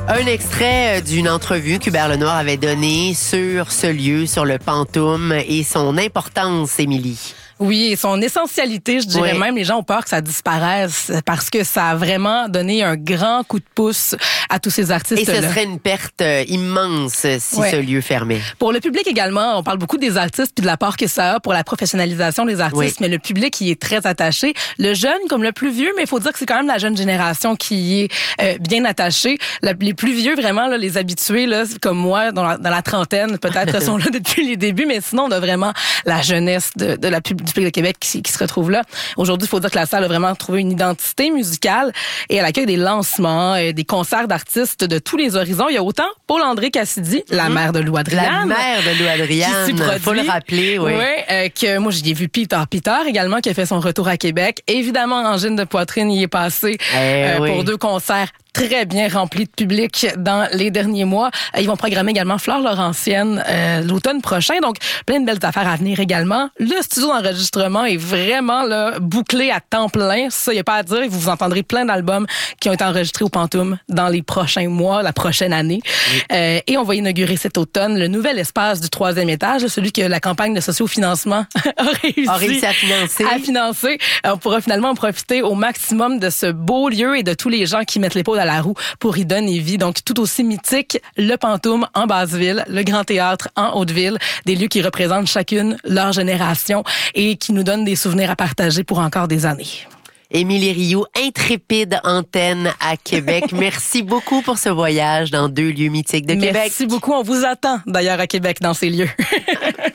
Un extrait d'une entrevue qu'Hubert Lenoir avait donnée sur ce lieu, sur le Pantoum et son importance, Émilie. Oui, et son essentialité, je dirais même, les gens ont peur que ça disparaisse parce que ça a vraiment donné un grand coup de pouce à tous ces artistes-là. Et ce serait une perte immense si ce lieu fermait. Pour le public également, on parle beaucoup des artistes puis de l'apport que ça a pour la professionnalisation des artistes, mais le public y est très attaché. Le jeune comme le plus vieux, mais il faut dire que c'est quand même la jeune génération qui y est bien attachée. Les plus vieux, vraiment, là, les habitués, là, comme moi, dans la trentaine, peut-être sont là depuis les débuts, mais sinon, on a vraiment la jeunesse du public de Québec qui se retrouve là. Aujourd'hui, il faut dire que la salle a vraiment trouvé une identité musicale et elle accueille des lancements, des concerts d'artistes de tous les horizons. Il y a autant Paul-André Cassidy, la mère de Lou Adriane. La mère de Lou Adriane, faut le rappeler, que moi, j'y ai vu Peter également, qui a fait son retour à Québec. Évidemment, Angine de Poitrine y est passé pour 2 concerts très bien rempli de public dans les derniers mois. Ils vont programmer également Flore Laurentienne l'automne prochain. Donc, plein de belles affaires à venir également. Le studio d'enregistrement est vraiment là bouclé à temps plein. Ça, il n'y a pas à dire. Vous entendrez plein d'albums qui ont été enregistrés au Pantoum dans les prochains mois, la prochaine année. Et on va inaugurer cet automne le nouvel espace du 3e étage, celui que la campagne de sociofinancement a réussi à financer. On pourra finalement en profiter au maximum de ce beau lieu et de tous les gens qui mettent l'épaule à la roue pour y donner vie. Donc, tout aussi mythique, le Pantoum en Basse-Ville, le Grand Théâtre en Haute-Ville, des lieux qui représentent chacune leur génération et qui nous donnent des souvenirs à partager pour encore des années. Émilie Rioux, intrépide antenne à Québec. Merci beaucoup pour ce voyage dans 2 lieux mythiques de Québec. Merci beaucoup. On vous attend d'ailleurs à Québec dans ces lieux.